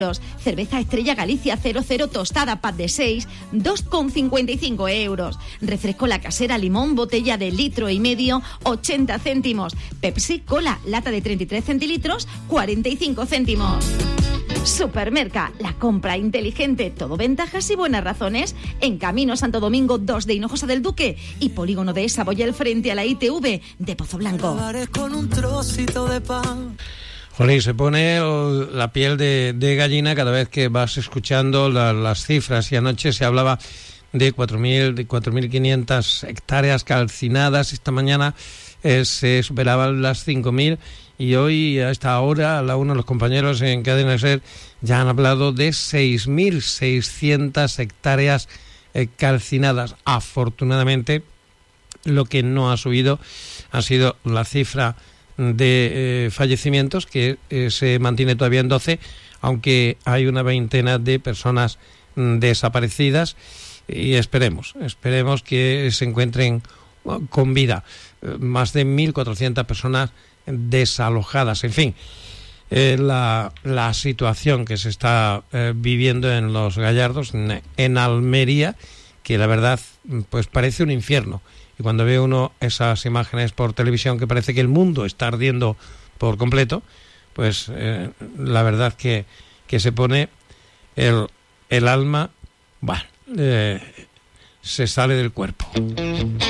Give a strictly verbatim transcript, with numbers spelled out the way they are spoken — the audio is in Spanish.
Cerveza Estrella Galicia cero cero tostada pack de seis, dos con cincuenta y cinco euros. Refresco La Casera Limón, botella de litro y medio, ochenta céntimos. Pepsi Cola, lata de treinta y tres centilitros, cuarenta y cinco céntimos. Supermerca, la compra inteligente, todo ventajas y buenas razones. En Camino Santo Domingo dos de Hinojosa del Duque y Polígono de Saboyel frente a la I T V de Pozo Blanco. Con un trocito de pan. Jolín, se pone la piel de, de gallina cada vez que vas escuchando la, las cifras, y anoche se hablaba de cuatro mil, de cuatro mil quinientas hectáreas calcinadas. Esta mañana eh, se superaban las cinco mil, y hoy a esta hora, a la una, los compañeros en Cadena SER ya han hablado de seis mil seiscientas hectáreas eh, calcinadas. Afortunadamente, lo que no ha subido ha sido la cifra de eh, fallecimientos, que eh, se mantiene todavía en doce, aunque hay una veintena de personas mm, desaparecidas, y esperemos, esperemos que se encuentren uh, con vida. Uh, más de mil cuatrocientas personas desalojadas. En fin, eh, la, la situación que se está eh, viviendo en Los Gallardos, en, en Almería, que la verdad pues parece un infierno. Y cuando ve uno esas imágenes por televisión, que parece que el mundo está ardiendo por completo, pues eh, la verdad que, que se pone el, el alma, bueno, eh, se sale del cuerpo.